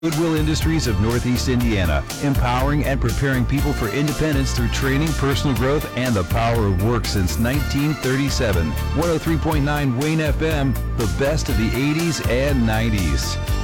Goodwill Industries of Northeast Indiana, empowering and preparing people for independence through training, personal growth, and the power of work since 1937. 103.9 Wayne FM, the best of the 80s and 90s.